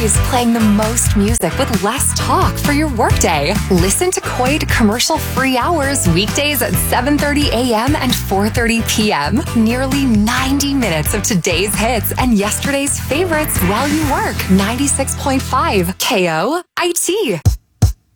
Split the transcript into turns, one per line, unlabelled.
ease, playing the most music with less talk for your workday. Listen to Koid commercial-free hours weekdays at 7:30 a.m. and 4:30 p.m. Nearly 90 minutes of today's hits and yesterday's favorites while you work. 96.5 KOIT.